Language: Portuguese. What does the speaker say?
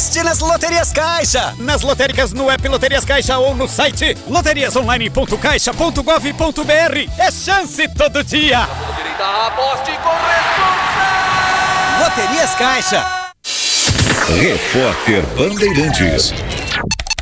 Aposte nas Loterias Caixa. Nas lotéricas no app Loterias Caixa ou no site loteriasonline.caixa.gov.br. É chance todo dia. Aposte com responsa. Loterias Caixa. Repórter Bandeirantes.